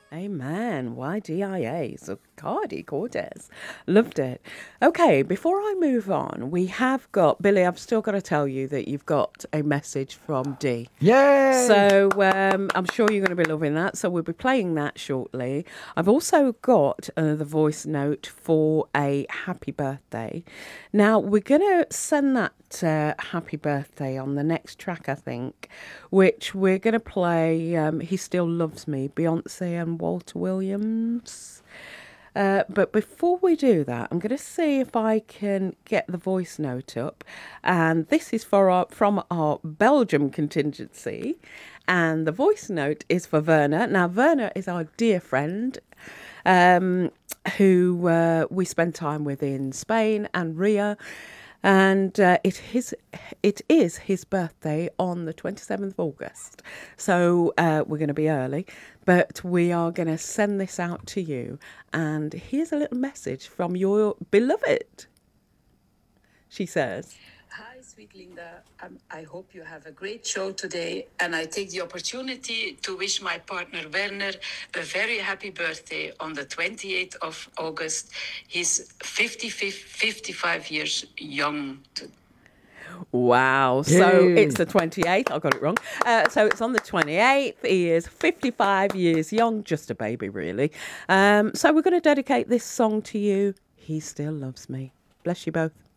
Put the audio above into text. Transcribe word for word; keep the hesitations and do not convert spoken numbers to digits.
Amen. Y D I A. So Cardi Cortez. Loved it. Okay, before I move on, we have got, Billy, I've still got to tell you that you've got a message from D. Yay! So um, I'm sure you're going to be loving that. So we'll be playing that shortly. I've also got another voice note for a happy birthday. Now, we're going to send that uh, happy birthday on the next track, I think, which we're going to play um, He Still Loves Me, Beyonce and Walter Williams. Uh, but before we do that, I'm going to see if I can get the voice note up. And this is for our, from our Belgium contingency. And the voice note is for Werner. Now, Werner is our dear friend um, who uh, we spend time with in Spain and Rio. And uh, it, his, it is his birthday on the twenty-seventh of August. So uh, we're going to be early, but we are going to send this out to you. And here's a little message from your beloved. She says, Hi, sweet Linda. Um, I hope you have a great show today. And I take the opportunity to wish my partner Werner a very happy birthday on the twenty-eighth of August. He's fifty-five, fifty-five years young. wow. So Yay. it's the twenty-eighth. I got it wrong. Uh, so it's on the twenty-eighth. He is fifty-five years young, just a baby, really. Um, so we're going to dedicate this song to you. He Still Loves Me. Bless you both.